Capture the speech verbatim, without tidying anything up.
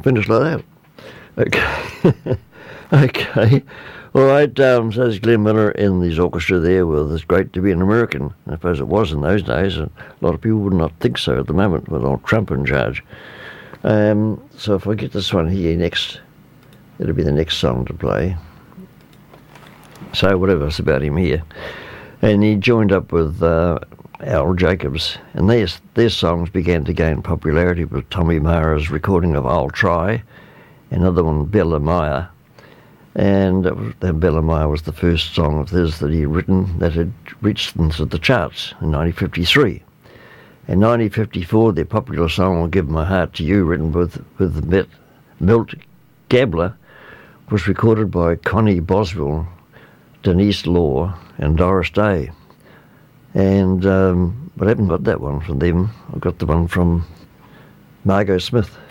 finished like that. Okay. Okay. All right, um, so there's Glenn Miller in his orchestra there with It's Great to Be an American. I suppose it was in those days, and a lot of people would not think so at the moment with old Trump in charge. Um, so if I get this one here next, it'll be the next song to play. So whatever it's about him here. And he joined up with uh, Al Jacobs, and their, their songs began to gain popularity with Tommy Mara's recording of I'll Try, another one, Bella Maya. And that Bella Maya was the first song of his that he'd written that had reached into the charts in nineteen fifty-three. In nineteen fifty-four, their popular song I'll Give My Heart to You, written with, with Milt Gabler, was recorded by Connie Boswell, Denise Law and Doris Day. And um, but I haven't got that one from them. I've got the one from Margot Smith.